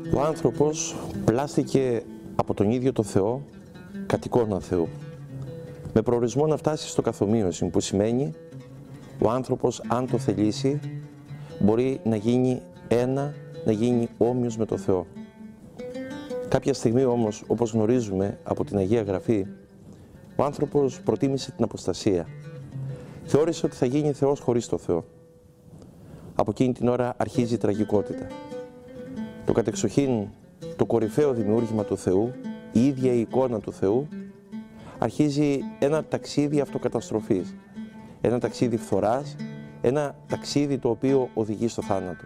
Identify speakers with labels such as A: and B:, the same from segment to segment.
A: Ο άνθρωπος πλάστηκε από τον ίδιο το Θεό κατ' εικόνα Θεού, με προορισμό να φτάσει στο καθομοίωση, που σημαίνει ο άνθρωπος, αν το θελήσει, μπορεί να γίνει ένα, να γίνει όμοιος με το Θεό. Κάποια στιγμή όμως, όπως γνωρίζουμε από την Αγία Γραφή, ο άνθρωπος προτίμησε την αποστασία. Θεώρησε ότι θα γίνει Θεός χωρίς το Θεό. Από εκείνη την ώρα αρχίζει η τραγικότητα. Το κατεξοχήν, το κορυφαίο δημιούργημα του Θεού, η ίδια η εικόνα του Θεού, αρχίζει ένα ταξίδι αυτοκαταστροφής, ένα ταξίδι φθοράς, ένα ταξίδι το οποίο οδηγεί στο θάνατο.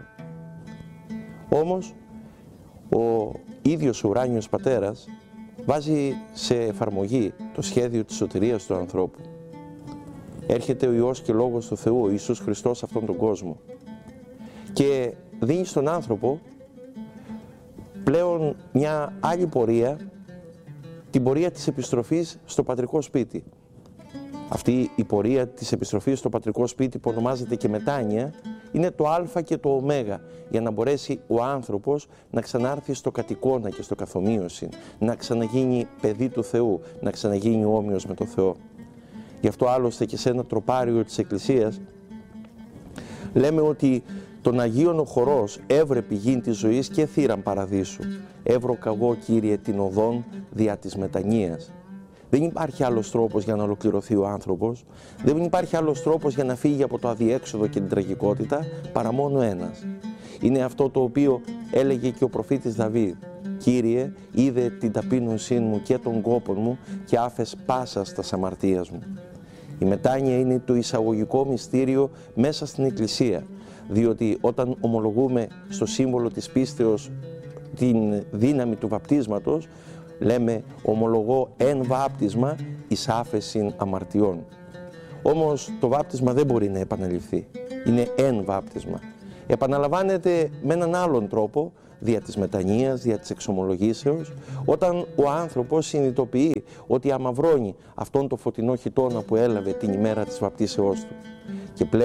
A: Όμως, ο ίδιος ο ουράνιος Πατέρας βάζει σε εφαρμογή το σχέδιο της σωτηρίας του ανθρώπου. Έρχεται ο Υιός και Λόγος του Θεού, ο Ιησούς Χριστός, σε αυτόν τον κόσμο και δίνει στον άνθρωπο πλέον μια άλλη πορεία, την πορεία της επιστροφής στο πατρικό σπίτι. Αυτή η πορεία της επιστροφής στο πατρικό σπίτι, που ονομάζεται και μετάνοια, είναι το α και το ω, για να μπορέσει ο άνθρωπος να ξανάρθει στο κατ' εικόνα και στο καθομοίωση, να ξαναγίνει παιδί του Θεού, να ξαναγίνει όμοιος με το Θεό. Γι' αυτό άλλωστε και σε ένα τροπάριο της Εκκλησίας λέμε ότι τον Αγίον ο χορός έβρε πηγήν της ζωής και θύραν παραδείσου. Έβρο καγώ, Κύριε, την οδόν δια της μετανοίας. Δεν υπάρχει άλλος τρόπος για να ολοκληρωθεί ο άνθρωπος, δεν υπάρχει άλλος τρόπος για να φύγει από το αδιέξοδο και την τραγικότητα, παρά μόνο ένας. Είναι αυτό το οποίο έλεγε και ο προφήτης Δαβίδ. Κύριε, είδε την ταπείνωσή μου και τον κόπον μου και άφες πάσας τας αμαρτίας μου. Η μετάνοια είναι το εισαγωγικό μυστήριο μέσα στην Εκκλησία, διότι όταν ομολογούμε στο σύμβολο της πίστεως την δύναμη του βαπτίσματος, λέμε ομολογώ εν βάπτισμα εις άφεσιν αμαρτιών. Όμως το βάπτισμα δεν μπορεί να επαναληφθεί, είναι εν βάπτισμα. Επαναλαμβάνεται με έναν άλλον τρόπο, δια της μετανοίας, δια της εξομολογήσεως, όταν ο άνθρωπος συνειδητοποιεί ότι αμαυρώνει αυτόν το φωτεινό χιτώνα που έλαβε την ημέρα της βαπτίσεώς του. Και